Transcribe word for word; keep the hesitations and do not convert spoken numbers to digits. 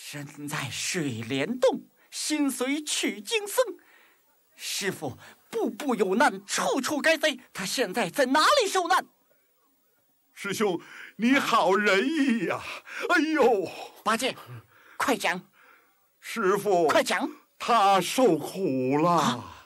身在水帘洞，心随取经僧。师傅，步步有难，处处该灾，他现在在哪里受难？ 师兄，你好仁义呀！哎呦， 八戒，快讲！ 师傅， 快讲！ 他受苦了。 啊